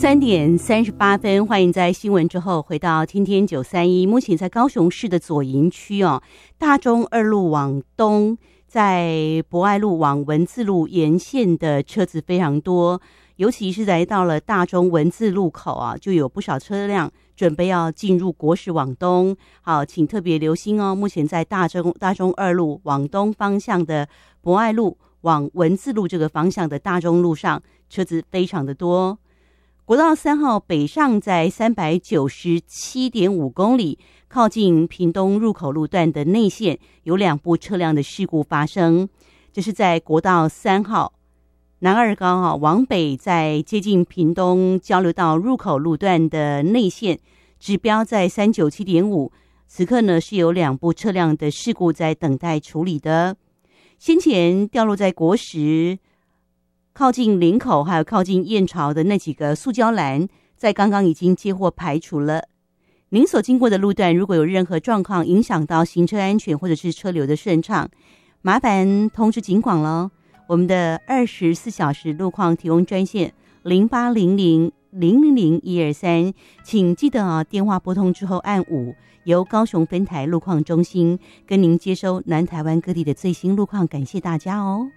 13:38，欢迎在新闻之后回到天天931。目前在高雄市的左营区大中二路往东，在博爱路往文字路沿线的车子非常多，尤其是来到了大中文字路口就有不少车辆准备要进入国十往东。好，请特别留心目前在大中二路往东方向的博爱路往文字路这个方向的大中路上，车子非常的多。国道3号北上在397.5公里，靠近屏东入口路段的内线有2部车辆的事故发生。这是在国道3号南二高往北，在接近屏东交流道入口路段的内线，指标在397.5，此刻呢是有2部车辆的事故在等待处理的。先前掉落在国十靠近林口还有靠近燕巢的那几个塑胶栏，在刚刚已经接获排除了。您所经过的路段如果有任何状况影响到行车安全或者是车流的顺畅，麻烦通知警广咯。我们的24小时路况提供专线0800000123，请记得电话拨通之后按5，由高雄分台路况中心跟您接收南台湾各地的最新路况，感谢大家哦。